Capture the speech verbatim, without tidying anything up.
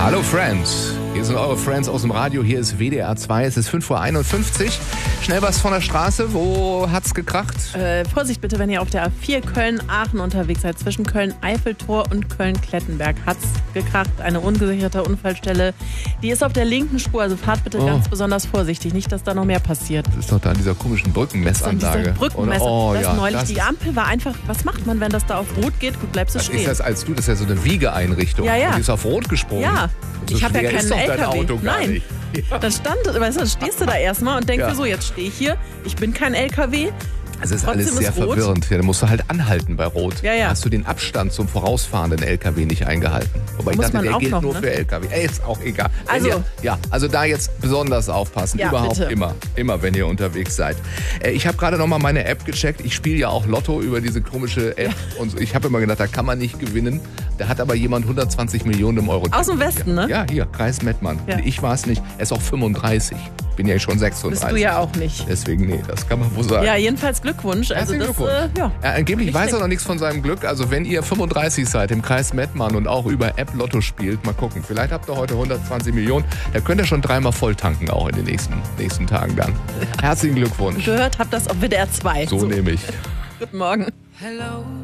Hallo Friends, hier sind eure Friends aus dem Radio, hier ist W D R zwei, es ist fünf Uhr einundfünfzig. Schnell was von der Straße, wo hat's gekracht? Äh, Vorsicht bitte, wenn ihr auf der A vier Köln-Aachen unterwegs seid. Zwischen Köln-Eiffeltor und Köln-Klettenberg hat's gekracht. Eine ungesicherte Unfallstelle. Die ist auf der linken Spur, also fahrt bitte Oh. ganz besonders vorsichtig. Nicht, dass da noch mehr passiert. Das ist doch da an dieser komischen Brückenmessanlage. Diese Brückenmesser. Oh, das ja, ist neulich, das die Ampel war einfach, was macht man, wenn das da auf Rot geht? Gut, bleibst du das ist stehen. das als du, das ist ja so eine Wiegeeinrichtung. Ja, ja. Und die ist auf Rot gesprungen. Ja, So ich habe ja schwer ist keinen doch dein L K W. Auto gar Nein. nicht. Ja. Dann stand, weißt du, dann stehst du da erstmal und denkst Ja. dir so, jetzt stehe ich hier, ich bin kein L K W. Also es ist Trotzdem alles sehr ist rot. verwirrend. Ja, da musst du halt anhalten bei Rot. Ja, ja. Hast du den Abstand zum vorausfahrenden L K W nicht eingehalten. Wobei ich Muss dachte, man der auch gilt noch, nur ne? für L K W. Ey, ist auch egal. Wenn Also- ihr, ja, also da jetzt besonders aufpassen. Ja, Überhaupt bitte. immer. Immer, wenn ihr unterwegs seid. Äh, Ich habe gerade noch mal meine App gecheckt. Ich spiele ja auch Lotto über diese komische App. Und so. Ich habe immer gedacht, da kann man nicht gewinnen. Da hat aber jemand hundertzwanzig Millionen Euro. Aus dem Westen, ne? Ja, hier, Kreis Mettmann. Ja. Ich war es nicht. Er ist auch fünfunddreißig. Bin ja schon sechsunddreißig. Bist du ja auch nicht. Deswegen, nee, das kann man wohl sagen. Ja, jedenfalls Glückwunsch. Also Herzlichen das, Glückwunsch. äh, ja. Ja, angeblich weiß er Richtig. noch nichts von seinem Glück. Also wenn ihr fünfunddreißig seid im Kreis Mettmann und auch über App Lotto spielt, mal gucken. Vielleicht habt ihr heute hundertzwanzig Millionen. Da könnt ihr schon dreimal voll tanken, auch in den nächsten, nächsten Tagen dann. Herzlichen Glückwunsch. Gehört habt das auf W D R zwei. So nehme ich. Guten Morgen. Hello.